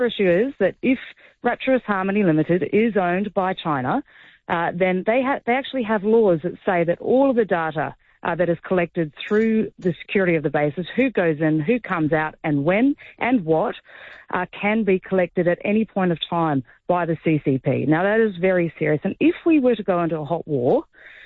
issue is that if Rapturous Harmony Limited is owned by China, then they actually have laws that say that all of the data that is collected through the security of the bases, who goes in, who comes out, and when and what, can be collected at any point of time by the CCP. Now, that is very serious. And if we were to go into a hot war,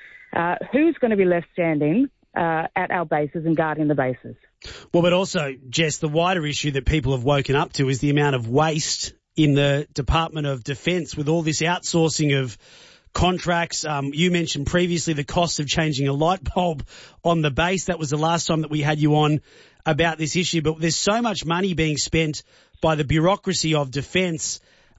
who's going to be left standing at our bases and guarding the bases? Well, but also, Jess, the wider issue that people have woken up to is the amount of waste in the Department of Defence with all this outsourcing of contracts. You mentioned previously the cost of changing a light bulb on the base. That was the last time that we had you on about this issue. But there's so much money being spent by the bureaucracy of defence,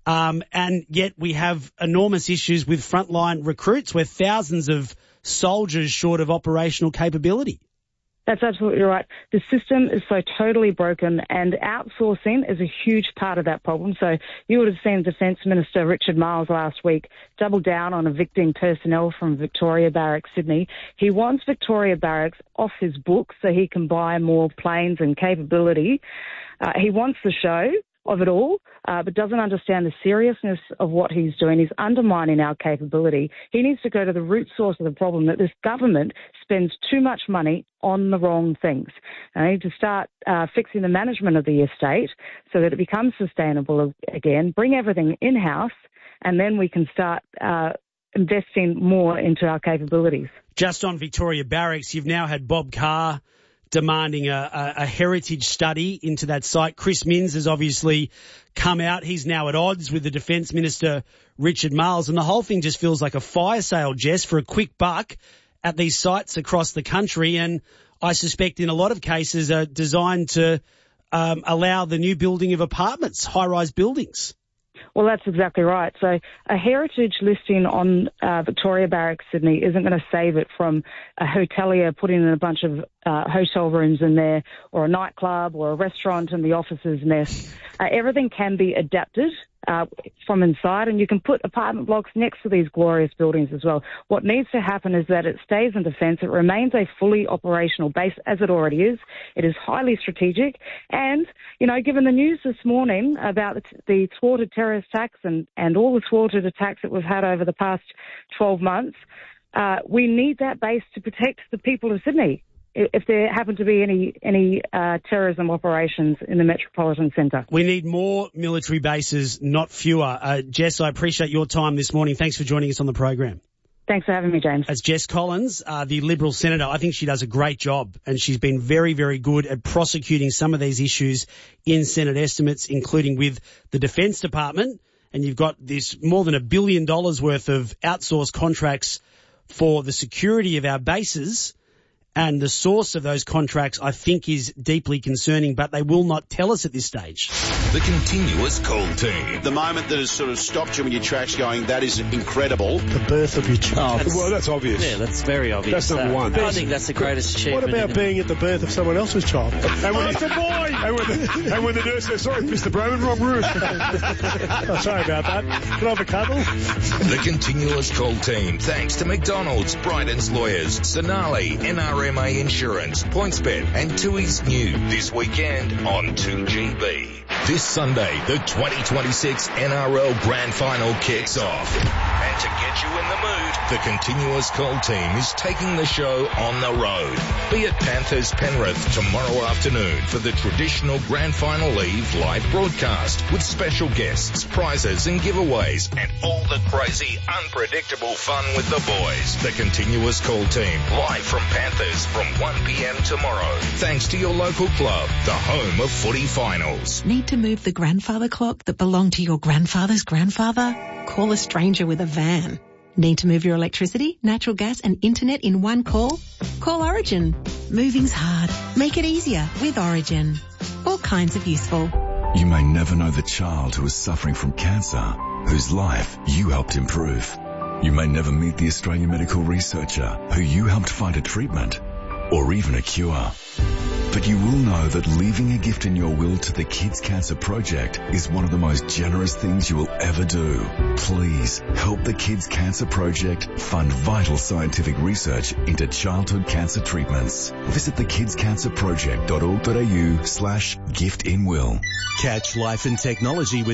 and yet we have enormous issues with frontline recruits. We're thousands of soldiers short of operational capability. That's absolutely right. The system is so totally broken, and outsourcing is a huge part of that problem. So you would have seen Defence Minister Richard Marles last week double down on evicting personnel from Victoria Barracks, Sydney. He wants Victoria Barracks off his books so he can buy more planes and capability. He wants the show of it all, but doesn't understand the seriousness of what he's doing. He's undermining our capability. He needs to go to the root source of the problem, that this government spends too much money on the wrong things. I need to start fixing the management of the estate so that it becomes sustainable again, bring everything in-house, and then we can start investing more into our capabilities. Just on Victoria Barracks, you've now had Bob Carr demanding a heritage study into that site. Chris Minns has obviously come out. He's now at odds with the Defence Minister, Richard Marles, and the whole thing just feels like a fire sale, Jess, for a quick buck at these sites across the country, and I suspect in a lot of cases are designed to allow the new building of apartments, high-rise buildings. Well, that's exactly right. So a heritage listing on Victoria Barracks, Sydney, isn't going to save it from a hotelier putting in a bunch of hotel rooms in there, or a nightclub, or a restaurant in the office's mess. Everything can be adapted from inside, and you can put apartment blocks next to these glorious buildings as well. What needs to happen is that it stays in defence. It remains a fully operational base, as it already is. It is highly strategic. And, you know, given the news this morning about the thwarted terrorist attacks and all the thwarted attacks that we've had over the past 12 months, we need that base to protect the people of Sydney if there happen to be any terrorism operations in the metropolitan centre. We need more military bases, not fewer. Jess, I appreciate your time this morning. Thanks for joining us on the program. Thanks for having me, James. That's Jess Collins, the Liberal Senator. I think she does a great job, and she's been very, very good at prosecuting some of these issues in Senate estimates, including with the Defence Department. And you've got this more than $1 billion worth of outsourced contracts for the security of our bases. And the source of those contracts, I think, is deeply concerning, but they will not tell us at this stage. The Continuous Call Team. The moment that has sort of stopped you in your tracks going, that is incredible. The birth of your child. Well, that's obvious. Yeah, that's very obvious. That's number one. I think that's the greatest achievement. What about being at the birth of someone else's child? And when it's a boy! And when the nurse says, sorry, Mr. Broman, wrong room. Oh, sorry about that. Can I have a cuddle? The Continuous Call Team, thanks to McDonald's, Bryden's Lawyers, Sonali, NRMA Insurance, PointsBet, and Tui's new this weekend on 2GB. This Sunday, the 2026 NRL Grand Final kicks off. And to get you in the mood, the Continuous Call Team is taking the show on the road. Be at Panthers Penrith tomorrow afternoon for the traditional Grand Final Eve live broadcast with special guests, prizes and giveaways, and all the crazy, unpredictable fun with the boys. The Continuous Call Team, live from Panthers from 1 p.m. tomorrow. Thanks to your local club, the home of footy finals. Need to move the grandfather clock that belonged to your grandfather's grandfather? Call a stranger with a van. Need to move your electricity, natural gas and internet in one call? Call Origin. Moving's hard. Make it easier with Origin. All kinds of useful. You may never know the child who is suffering from cancer, whose life you helped improve. You may never meet the Australian medical researcher who you helped find a treatment or even a cure. But you will know that leaving a gift in your will to the Kids Cancer Project is one of the most generous things you will ever do. Please help the Kids Cancer Project fund vital scientific research into childhood cancer treatments. Visit thekidscancerproject.org.au/giftinwill. Catch life and technology with